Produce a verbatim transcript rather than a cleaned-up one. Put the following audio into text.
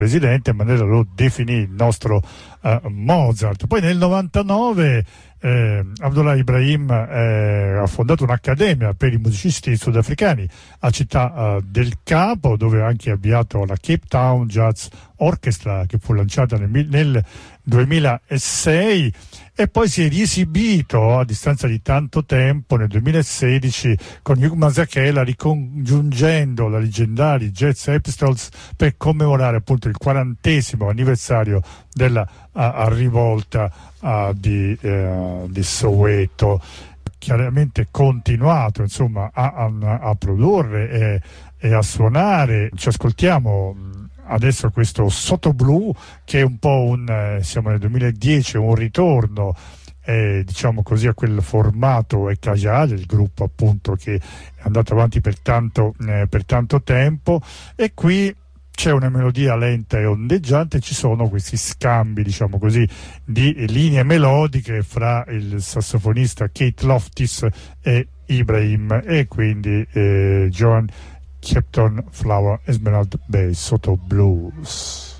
presidente, Mandela lo definì il nostro uh, Mozart. Poi nel novantanove eh, Abdullah Ibrahim eh, ha fondato un'accademia per i musicisti sudafricani a Città uh, del Capo, dove ha anche avviato la Cape Town Jazz Orchestra, che fu lanciata nel, nel duemilasei, e poi si è riesibito a distanza di tanto tempo nel duemilasedici con Hugh Masekela, ricongiungendo la leggendaria Jazz Epistles per commemorare appunto il quarantesimo anniversario della a, a rivolta a, di, eh, di Soweto. Chiaramente continuato insomma a, a, a produrre e, e a suonare. Ci ascoltiamo adesso questo Soto Blue, che è un po' un, eh, siamo nel duemiladieci, un ritorno eh, diciamo così a quel formato Ekaja, il gruppo appunto che è andato avanti per tanto, eh, per tanto tempo, e qui c'è una melodia lenta e ondeggiante, ci sono questi scambi diciamo così di linee melodiche fra il sassofonista Kate Loftis e Ibrahim, e quindi eh, John Captain Flower Esmeralda Bay Soto Blues.